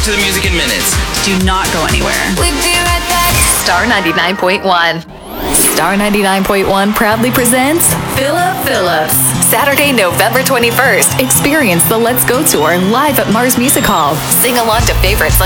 to the music in minutes. Do not go anywhere. We'll be right back. Star 99.1. Star 99.1 proudly presents Philip Phillips. Saturday, November 21st. Experience the Let's Go Tour live at Mars Music Hall. Sing along to favorites like